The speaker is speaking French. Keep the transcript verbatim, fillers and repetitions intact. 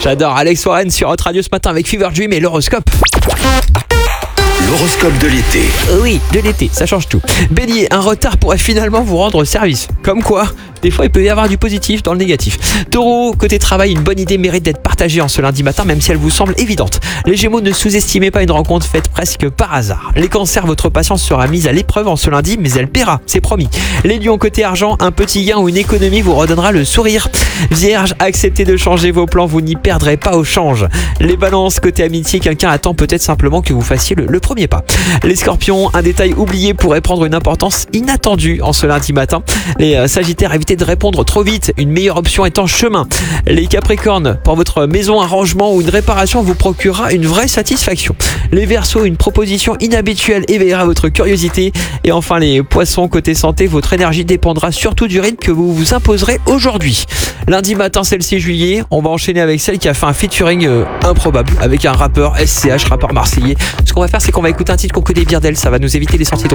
J'adore Alex Warren sur Hot Radio ce matin avec Fever Dream et l'horoscope. L'horoscope de l'été. Oui, de l'été, ça change tout. Bélier, un retard pourrait finalement vous rendre service. Comme quoi, des fois il peut y avoir du positif dans le négatif. Taureau, côté travail, une bonne idée mérite d'être partagée en ce lundi matin, même si elle vous semble évidente. Les Gémeaux, ne sous-estimez pas une rencontre faite presque par hasard. Les Cancers, votre patience sera mise à l'épreuve en ce lundi, mais elle paiera, c'est promis. Les Lions, côté argent, un petit gain ou une économie vous redonnera le sourire. Vierge, acceptez de changer vos plans, vous n'y perdrez pas au change. Les Balances, côté amitié, quelqu'un attend peut-être simplement que vous fassiez le, le premier pas. Les Scorpions, un détail oublié pourrait prendre une importance inattendue en ce lundi matin. Les euh, Sagittaires, évitez de répondre trop vite, une meilleure option est en chemin. Les Capricornes, pour votre maison, un rangement ou une réparation vous procurera une vraie satisfaction. Les Verseaux, une proposition inhabituelle éveillera votre curiosité. Et enfin les Poissons, côté santé, votre énergie dépendra surtout du rythme que vous vous imposerez aujourd'hui. Lundi matin, c'est le six juillet, on va enchaîner avec celle qui a fait un featuring euh, improbable avec un rappeur S C H, rappeur marseillais. Ce qu'on va faire, c'est qu'on va écouter un titre qu'on connaît bien d'elle, ça va nous éviter les sorties de route.